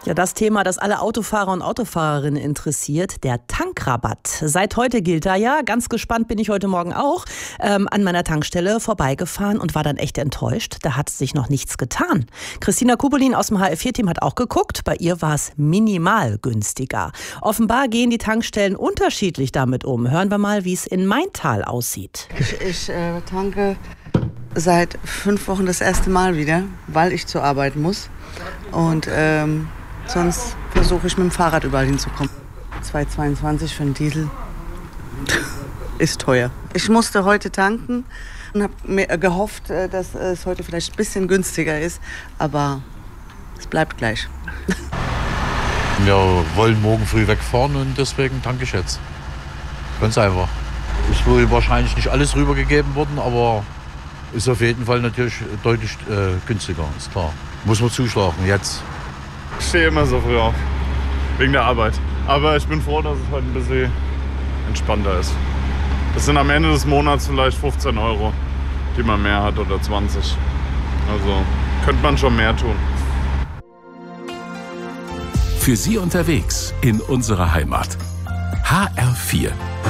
Ja, das Thema, das alle Autofahrer und Autofahrerinnen interessiert, der Tankrabatt. Seit heute gilt er ja. Ganz gespannt bin ich heute Morgen auch an meiner Tankstelle vorbeigefahren und war dann echt enttäuscht. Da hat sich noch nichts getan. Christina Kubolin aus dem HR4-Team hat auch geguckt. Bei ihr war es minimal günstiger. Offenbar gehen die Tankstellen unterschiedlich damit um. Hören wir mal, wie es in Maintal aussieht. Ich tanke seit 5 Wochen das erste Mal wieder, weil ich zur Arbeit muss. Und sonst versuche ich mit dem Fahrrad überall hinzukommen. 2,22 für einen Diesel ist teuer. Ich musste heute tanken und habe mir gehofft, dass es heute vielleicht ein bisschen günstiger ist. Aber es bleibt gleich. Wir wollen morgen früh wegfahren und deswegen tanke ich jetzt. Ganz einfach. Ist wohl wahrscheinlich nicht alles rübergegeben worden, aber ist auf jeden Fall natürlich deutlich günstiger, ist klar. Muss man zuschlagen jetzt. Ich stehe immer so früh auf, wegen der Arbeit. Aber ich bin froh, dass es heute ein bisschen entspannter ist. Das sind am Ende des Monats vielleicht 15 €, die man mehr hat, oder 20. Also könnte man schon mehr tun. Für Sie unterwegs in unserer Heimat. HR4